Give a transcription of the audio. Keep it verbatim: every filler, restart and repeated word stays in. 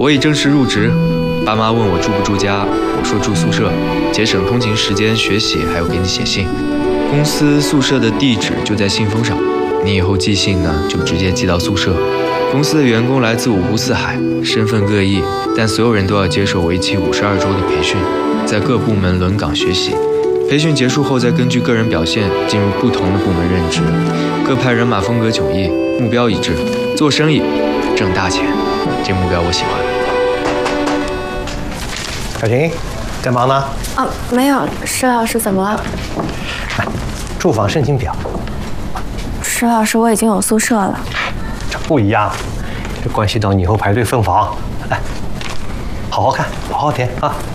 我已正式入职，爸妈问我住不住家，我说住宿舍，节省通勤时间、学习，还有给你写信。公司宿舍的地址就在信封上，你以后寄信呢就直接寄到宿舍。公司的员工来自五湖四海，身份各异，但所有人都要接受为期五十二周的培训，在各部门轮岗学习。培训结束后，再根据个人表现进入不同的部门任职。各派人马风格迥异，目标一致，做生意挣大钱，这目标我喜欢。 小琴，在忙呢？ 哦，没有，石老师怎么了？ 来，住房申请表。 石老师，我已经有宿舍了。 这不一样，这关系到你以后排队分房。来，好好看，好好填啊。